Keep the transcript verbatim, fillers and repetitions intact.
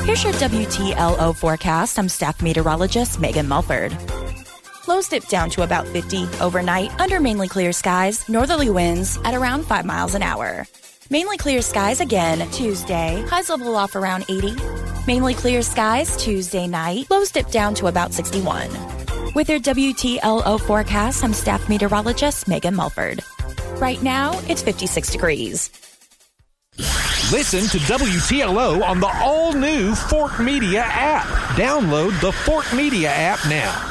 Here's your W T L O forecast. I'm staff meteorologist Megan Mulford. Lows dip down to about fifty overnight under mainly clear skies. Northerly winds at around five miles an hour. Mainly clear skies again Tuesday. Highs level off around eighty. Mainly clear skies Tuesday night. Lows dip down to about sixty-one. With your W T L O forecast, I'm staff meteorologist Megan Mulford. Right now, it's fifty-six degrees. Listen to W T L O on the all-new Fort Media app. Download the Fort Media app now.